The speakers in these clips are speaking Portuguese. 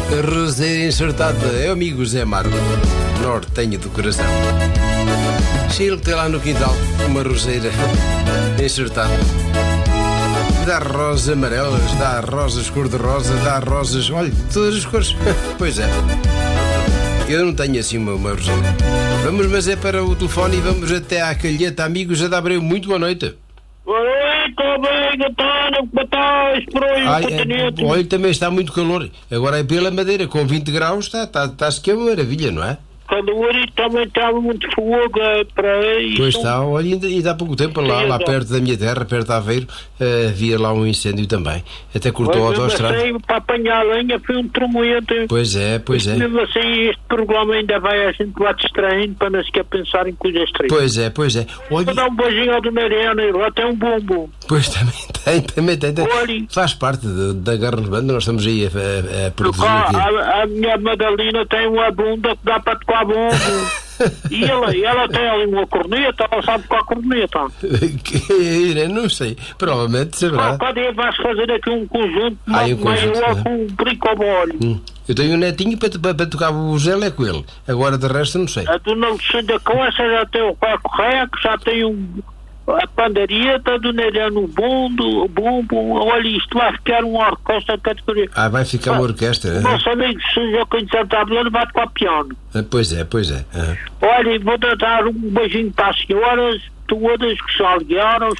Roseira enxertada é o amigo Zé Marco, nortenho do coração. Ele tem lá no quintal uma roseira enxertada. Dá rosas amarelas, dá rosas cor-de-rosa, dá rosas, olha, todas as cores. Pois é. Eu não tenho assim uma roseira. Vamos, mas é para o telefone e vamos até à Calheta. Amigos, já dá Abreu, muito boa noite. Boa noite, bem, António, como estás? Por aí, olha, também está muito calor. Agora é pela Madeira, com 20 graus, está-se que é uma maravilha, não é? Calor e também estava muito fogo para aí. Pois está, olha, ainda há pouco tempo lá perto da minha terra, perto de Aveiro, havia lá um incêndio também. Até cortou a autoestrada. Para apanhar a lenha foi um tremoento. Pois é. Mesmo assim, este programa ainda vai a gente lá distraindo para não sequer pensar em coisas tristes. Pois é. Olha... Vou dar um beijinho ao Dona Helena, lá tem um bumbum. Pois também tem. Olha... Faz parte da Guerra de Banda, nós estamos aí a produzir aqui. A minha Madalena tem uma bunda que dá para tocar bombo. E ela tem ali uma corneta, ela sabe tocar corneta. Não sei, provavelmente saberá. Cada dia vais fazer aqui um conjunto, com um bricobólio. Eu tenho um netinho para tocar o Zé com ele. Agora de resto não sei. A Dona Lucinda Costa já tem o correco, já tem a pandareta, a Dona Helena no bumbo. Olha, isto vai ficar uma orquestra de categoria. Vai ficar uma orquestra. O nosso amigo Joaquim de Santa Avelina vai tocar piano. Pois é. Olha, vou dar um beijinho para as senhoras todas que se aliaram,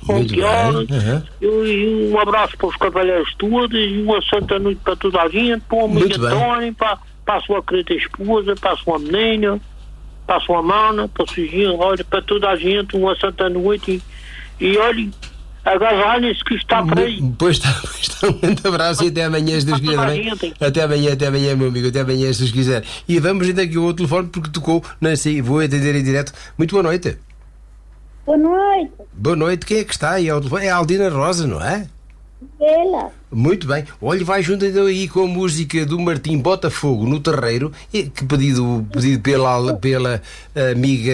e um abraço para os cavalheiros todos, e uma santa noite para toda a gente, para o amigo António, para a sua querida esposa, para a sua menina, para a sua mana, para o sujinho, olha, para toda a gente, uma santa noite, e olha, agasalhem-se que está por aí. Pois está, um grande abraço e até amanhã, se Deus quiser. Até amanhã, meu amigo, até amanhã, se Deus quiser. E vamos ainda aqui ao telefone porque tocou, não sei, vou atender em direto. Muito boa noite. Boa noite. Boa noite, quem é que está aí ao telefone? É a Aldina Rosa, não é? Ela. Muito bem. Olha, vai junto então aí com a música do Martim Botafogo no Terreiro, que pedido pela amiga...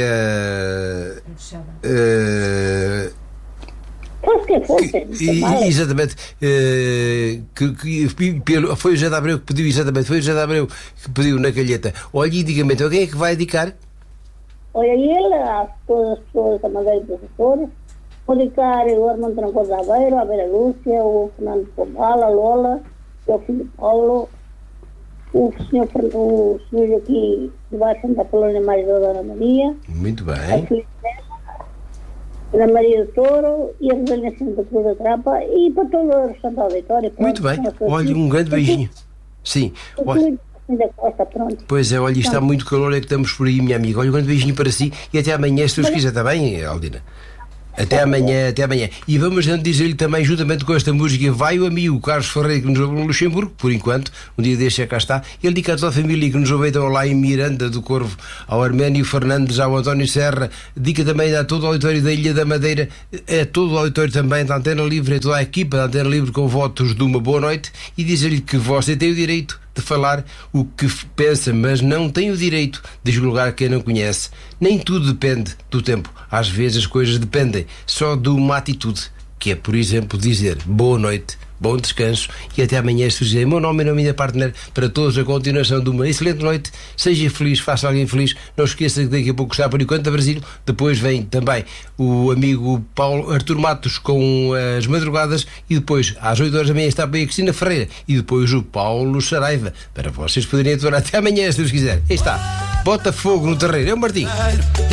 Exatamente. Foi o José de Abreu que pediu, exatamente. Foi o José de Abreu que pediu na Calheta. Olha, e diga-me então, quem é que vai dedicar? Olha, ele, todas as pessoas da Madeira Professora, vou dedicar o Armando Trancoso da Aveiro, a Vera Lúcia, o Fernando Pombala, a Lola, o Filho Paulo, o senhor aqui de baixo da Polónia mais da Dona Maria. Muito bem. A filha da Maria do Touro e a Rosalina da Cruz da Trapa e para todo o restante auditório. Muito bem. Olha, um grande beijinho. Sim. Olha. Pois é, olha, está muito calor, é que estamos por aí, minha amiga. Olha, um grande beijinho para si e até amanhã, se Deus quiser, está bem, Aldina? Até amanhã. E vamos dizer-lhe também, juntamente com esta música, vai o amigo Carlos Ferreira, que nos ouve no Luxemburgo, por enquanto, um dia deste já cá está. Ele dedica a toda a família que nos ouve então lá em Miranda do Corvo, ao Arménio Fernandes, ao António Serra, dedica também a todo o auditório da Ilha da Madeira, a todo o auditório também da Antena Livre, a toda a equipa da Antena Livre, com votos de uma boa noite, e dizer-lhe que você tem o direito de falar o que pensa, mas não tem o direito de julgar quem não conhece. Nem tudo depende do tempo. Às vezes as coisas dependem só de uma atitude, que é, por exemplo, dizer boa noite, bom descanso e até amanhã. Em meu nome e na minha partner, para todos a continuação de uma excelente noite. Seja feliz, faça alguém feliz. Não esqueça que daqui a pouco está por enquanto a Brasil. Depois vem também o amigo Paulo Artur Matos com as madrugadas, e depois às 8 horas da manhã está para a Cristina Ferreira, e depois o Paulo Saraiva, para vocês poderem atuar até amanhã, se Deus quiser. Aí está, Botafogo no Terreiro. É o Martim.